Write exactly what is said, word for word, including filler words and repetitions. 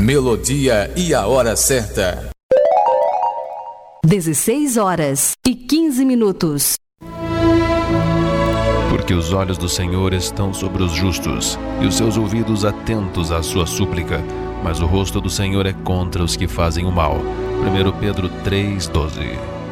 Melodia e a hora certa. dezesseis horas e quinze minutos. Porque os olhos do Senhor estão sobre os justos, e os seus ouvidos atentos à sua súplica, mas o rosto do Senhor é contra os que fazem o mal. primeiro Pedro três, doze.